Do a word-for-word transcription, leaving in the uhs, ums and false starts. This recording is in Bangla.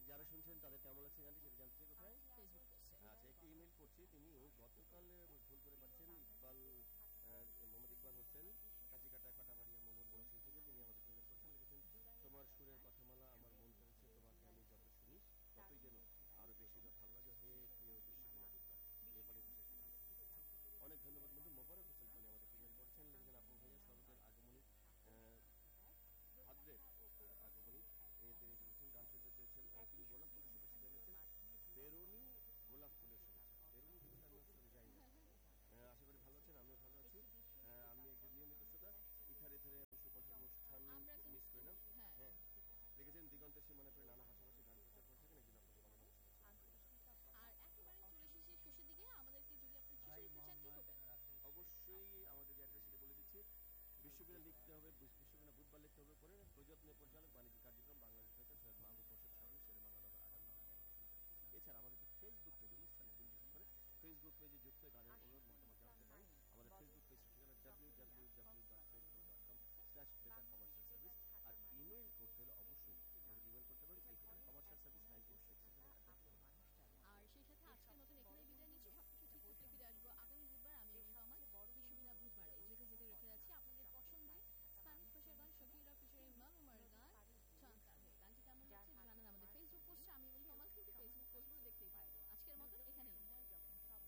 যারা শুনছেন তাদের কেমন লাগছে গানটি সেটা জানতে চাই। কোথায়? ফেসবুক পোস্টে। আচ্ছা, একটি ইমেল পড়ছি। তিনি গতকালে ভুল করে পাচ্ছেন ইকবাল আহ, মোহাম্মদ ইকবাল হোসেন কাঁচিকাটা কাটাবাড়িয়া মনোহরগঞ্জ থেকে তিনি আমাদের ইমেল করছেন, লিখেছেন তোমার সুরের কথামালা আমার মন করেছে তোমাকে আমি যত শুনি ততই যেন আরো বেশি বা ভালো লাগে হে প্রিয় বিশ্বকর্মা বুধবার। নেপালি ভাষায় একটি গান লিখেছেন। অনেক ধন্যবাদ বন্ধু। মোবারক হোসেন খান আমাদের ইমেল করেছেন, লিখেছেন আপু ভাইয়া শরতের আগমনী আহ, ভাদ্রের আহ, আগমনী এ তিনি বলেছেন গান শুনতে চেয়েছেন। আহ, তিনি গোলাপ ফুলের শুভেচ্ছা জানিয়েছেন। বেরোনি গোলাপ ফুলের শুভেচ্ছা। বেরোনি ফুলটা আমি আসলে আমি জানি না। আহ, আশা করি ভালো আছেন, আমিও ভালো আছি। আহ, আমি একজন নিয়মিত শ্রোতা, ইথার ইথারে সুকণ্ঠের অনুষ্ঠান আমরা মিস করি না। কিন্তু হ্যাঁ হ্যাঁ, লিখেছেন দিগন্তের সীমানা করে নানা ভাষাভাষী গান প্রচার করে থাকেন, একজন আপনাকে অনেক অনেক শুভেচ্ছা। আর একেবারে চলে এসেছি শেষের দিকে। আমাদেরকে যদি আপনি চিঠি লিখতে চান কি করবেন? অবশ্যই আমাদের যে অ্যাড্রেস সেটা বলে দিচ্ছি। বিশ্ববিদ্যালয় লিখতে হবে, বিশ্ববিদ্যালয় বুধবার লিখতে হবে, পরে প্রযত্নে পরিচালক বাণিজ্য